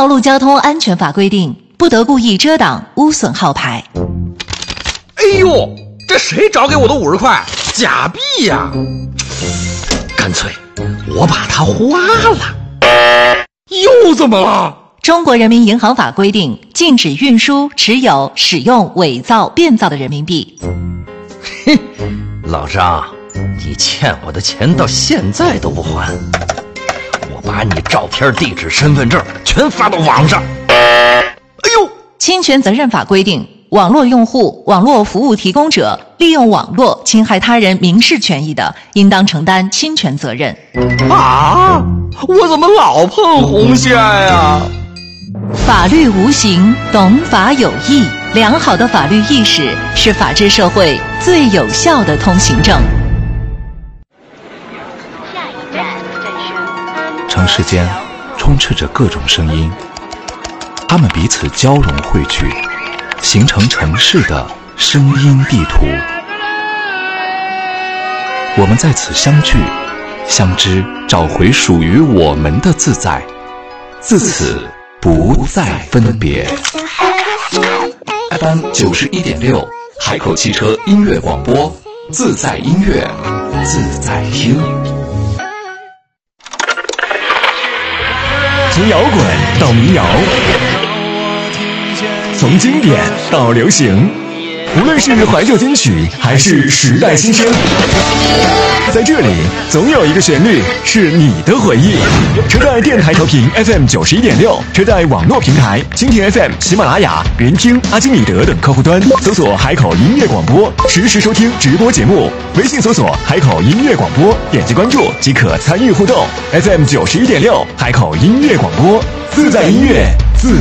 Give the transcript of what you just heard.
路交通安全法规定，不得故意遮挡、污损号牌。 哎呦，这谁找给我的50块？假币呀！干脆我把它花了。又怎么了？ 中国人民银行法规定，禁止运输、持有、使用伪造、变造的人民币。 嘿，老张，你欠我的钱到现在都不还，我把你照片、地址、身份证全发到网上。哎呦， 侵权责任法规定，网络用户、网络服务提供者利用网络侵害他人民事权益的，应当承担侵权责任。 啊，我怎么老碰红线呀？ 法律无形，懂法有义。良好的法律意识是法治社会最有效的通行证。 城市间充斥着各种声音，它们彼此交融汇聚，形成城市的声音地图。我们在此相聚、相知，找回属于我们的自在，自此不再分别。FM 91.6，海口汽车音乐广播，自在音乐，自在听。 从摇滚到民谣，从经典到流行，无论是怀旧金曲还是时代新声，在这里总有一个旋律是你的回忆。车载电台调频 FM 91.6，车载网络平台蜻蜓 FM、喜马拉雅、云听、阿基米德等客户端搜索海口音乐广播，实时收听直播节目。微信搜索海口音乐广播，点击关注即可参与互动。FM 91.6，海口音乐广播，自在音乐